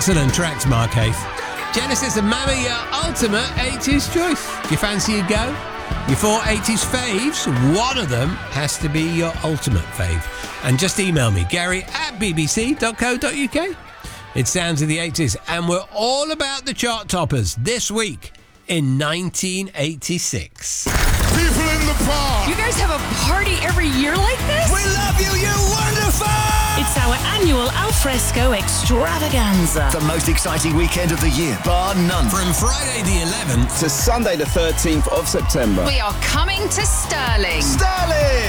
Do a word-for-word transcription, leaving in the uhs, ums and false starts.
Excellent tracks, Mark Haith. Genesis and Mamma, your ultimate eighties choice. Do you fancy a go? Your four eighties faves, one of them has to be your ultimate fave. And just email me, Gary at b b c dot co dot u k. It's Sounds of the eighties, and we're all about the chart toppers this week in nineteen eighty-six. People in the park! You guys have a party every year like this? We love you, you're wonderful! It's our annual Alfresco extravaganza. The most exciting weekend of the year, bar none. From Friday the eleventh to Sunday the thirteenth of September. We are coming to Stirling. Stirling!